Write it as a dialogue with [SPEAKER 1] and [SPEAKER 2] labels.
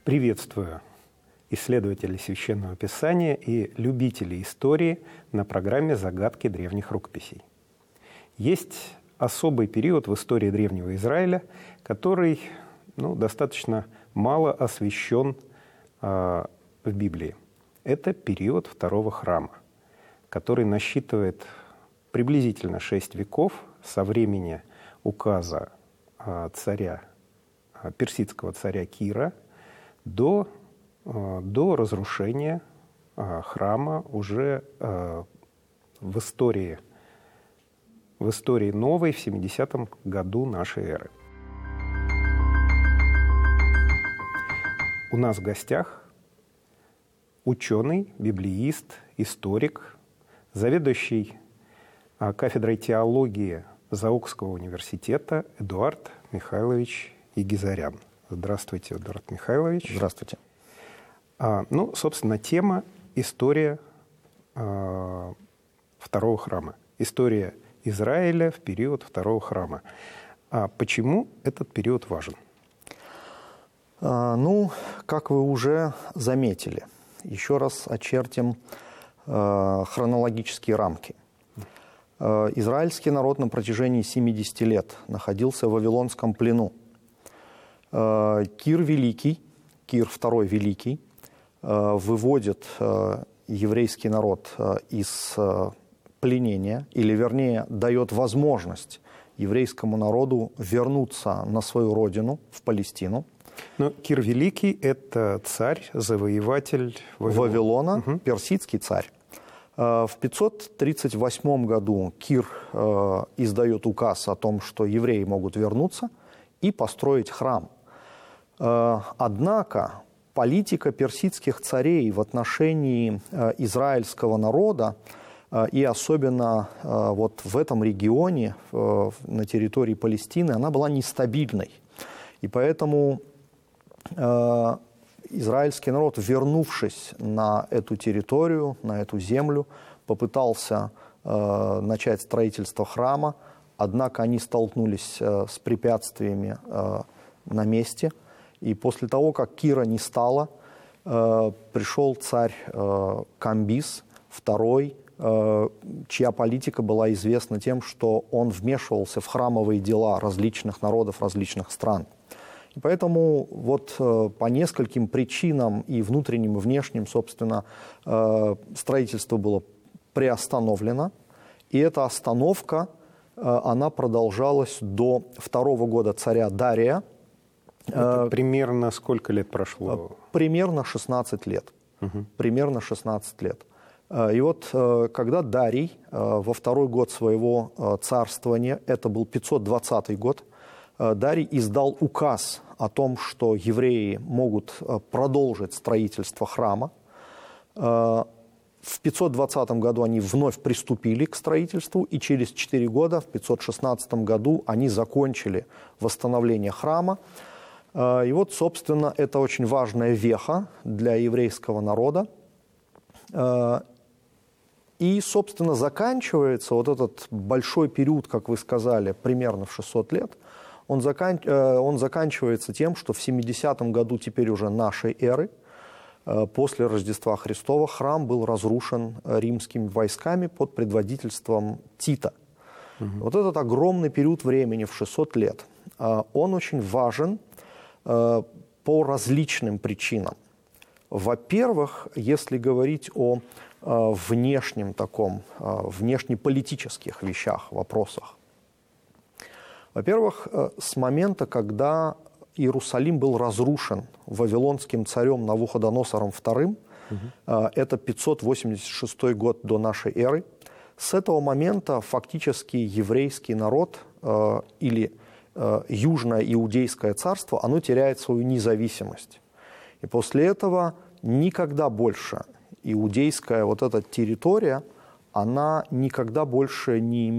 [SPEAKER 1] Приветствую исследователей Священного Писания и любителей истории на программе «Загадки древних рукописей». Есть особый период в истории Древнего Израиля, который достаточно мало освящен в Библии. Это период Второго храма, который насчитывает приблизительно 6 веков со времени указа персидского царя Кира до разрушения храма уже в истории новой, в 70-м году нашей эры. У нас в гостях ученый, библеист, историк, заведующий кафедрой теологии Заокского университета Эдуард Михайлович Егизарян. Здравствуйте, Эдуард Михайлович.
[SPEAKER 2] Здравствуйте.
[SPEAKER 1] Собственно, тема – история Второго храма. История Израиля в период Второго храма. Почему этот период важен?
[SPEAKER 2] Как вы уже заметили, еще раз очертим хронологические рамки. Израильский народ на протяжении 70 лет находился в Вавилонском плену. Кир Великий, Кир II Великий, выводит еврейский народ из пленения, или вернее дает возможность еврейскому народу вернуться на свою родину, в Палестину.
[SPEAKER 1] Но Кир Великий – это царь, завоеватель
[SPEAKER 2] Вавилона, персидский царь. В 538 году Кир издает указ о том, что евреи могут вернуться и построить храм. Однако политика персидских царей в отношении израильского народа и особенно вот в этом регионе, на территории Палестины, она была нестабильной. И поэтому израильский народ, вернувшись на эту территорию, на эту землю, попытался начать строительство храма, однако они столкнулись с препятствиями на месте. И после того, как Кира не стало, пришел царь Камбис II, чья политика была известна тем, что он вмешивался в храмовые дела различных народов, различных стран. И поэтому вот по нескольким причинам, и внутренним, и внешним, собственно, строительство было приостановлено. И эта остановка, она продолжалась до 2-го года царя Дария.
[SPEAKER 1] Это примерно сколько лет прошло?
[SPEAKER 2] Примерно 16 лет. Примерно 16 лет. И вот когда Дарий во 2-й год своего царствования, это был 520 год, Дарий издал указ о том, что евреи могут продолжить строительство храма. В 520 году они вновь приступили к строительству, и через 4 года, в 516 году, они закончили восстановление храма. И вот, собственно, это очень важная веха для еврейского народа. И, собственно, заканчивается вот этот большой период, как вы сказали, примерно в 600 лет, он заканчивается тем, что в 70-м году, теперь уже нашей эры, после Рождества Христова, храм был разрушен римскими войсками под предводительством Тита. Вот этот огромный период времени в 600 лет, он очень важен по различным причинам. Во-первых, если говорить о внешнеполитических вещах, вопросах. Во-первых, с момента, когда Иерусалим был разрушен вавилонским царем Навуходоносором II, это 586 год до нашей эры, с этого момента фактически еврейский народ или Южное Иудейское царство, оно теряет свою независимость. И после этого никогда больше иудейская вот эта территория, она никогда больше не имеет